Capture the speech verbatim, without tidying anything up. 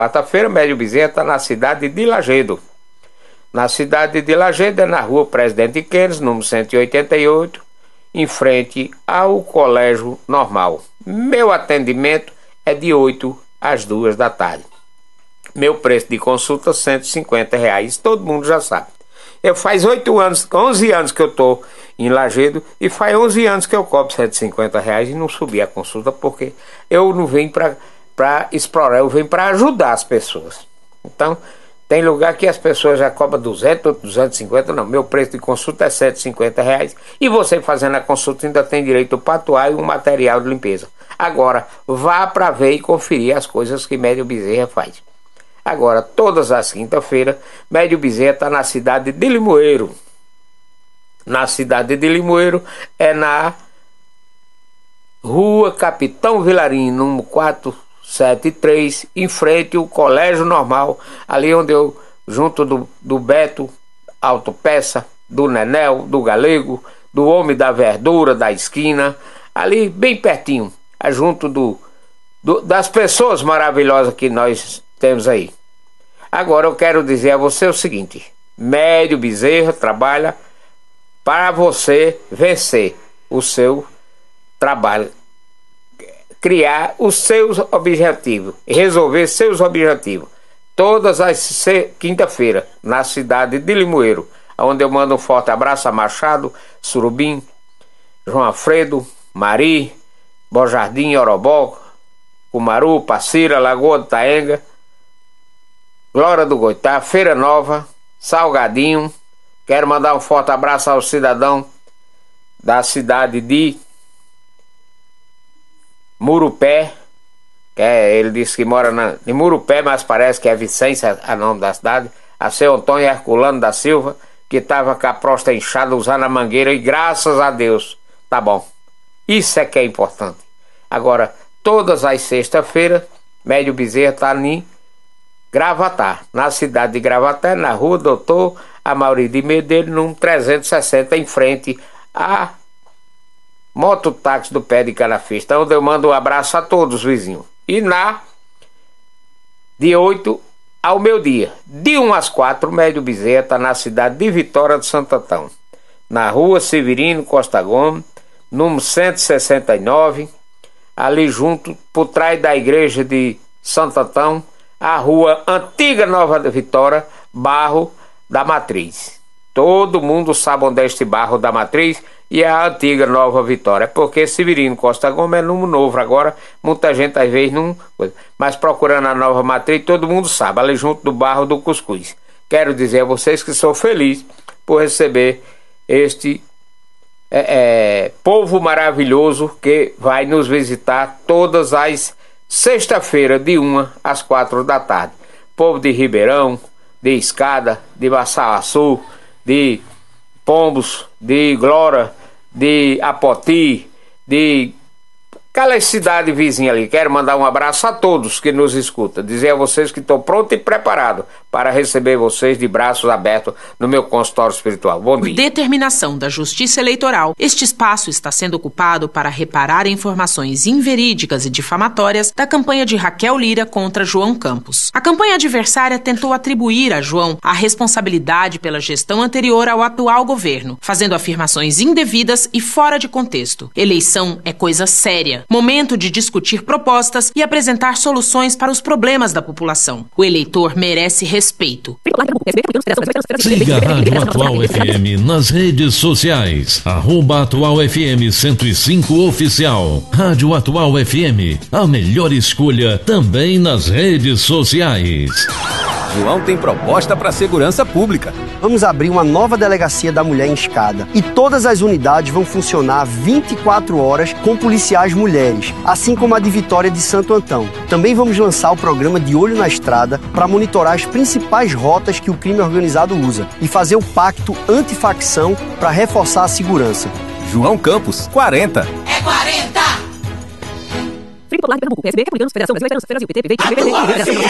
quarta-feira, Médio Bezerra está na cidade de Lagedo. Na cidade de Lagedo é na rua Presidente Keynes, número cento e oitenta e oito, em frente ao Colégio Normal. Meu atendimento é de oito às duas da tarde. Meu preço de consulta cento e cinquenta reais, todo mundo já sabe. Eu faz oito anos, onze anos que eu estou em Lagedo e faz onze anos que eu cobro cento e cinquenta reais e não subi a consulta porque eu não venho para explorar, eu venho para ajudar as pessoas. Então, tem lugar que as pessoas já cobram duzentos, duzentos e cinquenta, não. Meu preço de consulta é cento e cinquenta reais e você fazendo a consulta ainda tem direito ao patuar e um material de limpeza. Agora, vá para ver e conferir as coisas que Médio Bezerra faz. Agora, todas as quinta-feiras, Médio Bezerra está na cidade de Limoeiro. Na cidade de Limoeiro é na Rua Capitão Vilarim, número quatrocentos e setenta e três, em frente ao Colégio Normal, ali onde eu, junto do, do Beto Autopeça, do Nenel, do Galego, do Homem da Verdura, da esquina, ali bem pertinho, junto do, do, das pessoas maravilhosas que nós temos aí. Agora eu quero dizer a você o seguinte: Médio Bezerra trabalha para você vencer o seu trabalho, criar os seus objetivos, resolver seus objetivos. Todas as quinta-feiras, na cidade de Limoeiro, onde eu mando um forte abraço a Machado, Surubim, João Alfredo, Mari, Bom Jardim, Orobó, Cumaru, Passira, Lagoa do Taenga, Glória do Goitá, Feira Nova, Salgadinho. Quero mandar um forte abraço ao cidadão da cidade de Murupé, que é, ele disse que mora na, em Murupé, mas parece que é Vicência o nome da cidade. A seu Antônio Herculano da Silva, que estava com a próstata inchada usando a mangueira, e graças a Deus, tá bom. Isso é que é importante. Agora, todas as sextas-feiras, Médio Bezerra está em Gravatá, na cidade de Gravatá, na rua Doutor Amaury de Medeiros, número trezentos e sessenta, em frente a mototáxi do Pé de Canafista, onde eu mando um abraço a todos os vizinhos. E na de oito ao meio-dia, de um às quatro, Médio Bezerra está na cidade de Vitória de Santo Antão, na rua Severino Costa Gomes, número cento e sessenta e nove, ali junto, por trás da igreja de Santo Antão, a rua Antiga Nova Vitória, bairro da Matriz. Todo mundo sabe onde é este bairro da Matriz e a Antiga Nova Vitória, porque Severino Costa Gomes é número novo agora, muita gente às vezes não, mas procurando a Nova Matriz, todo mundo sabe, ali junto do bairro do Cuscuz. Quero dizer a vocês que sou feliz por receber este é, é, povo maravilhoso que vai nos visitar todas as sexta-feira, de uma às quatro da tarde. Povo de Ribeirão, de Escada, de Baçaçu, de Pombos, de Glória, de Apoti, de aquela cidade vizinha ali. Quero mandar um abraço a todos que nos escutam. Dizer a vocês que estou pronto e preparado para receber vocês de braços abertos no meu consultório espiritual. Bom dia. Por determinação da Justiça Eleitoral, este espaço está sendo ocupado para reparar informações inverídicas e difamatórias da campanha de Raquel Lira contra João Campos. A campanha adversária tentou atribuir a João a responsabilidade pela gestão anterior ao atual governo, fazendo afirmações indevidas e fora de contexto. Eleição é coisa séria. Momento de discutir propostas e apresentar soluções para os problemas da população. O eleitor merece respeito. Siga a Rádio Atual F M nas redes sociais. Arroba Atual F M cento e cinco Oficial. Rádio Atual F M, a melhor escolha também nas redes sociais. João tem proposta para a segurança pública. Vamos abrir uma nova delegacia da mulher em Escada. E todas as unidades vão funcionar vinte e quatro horas com policiais mulheres, assim como a de Vitória de Santo Antão. Também vamos lançar o programa de Olho na Estrada para monitorar as principais rotas que o crime organizado usa e fazer o pacto antifacção para reforçar a segurança. João Campos, quarenta. É quarenta!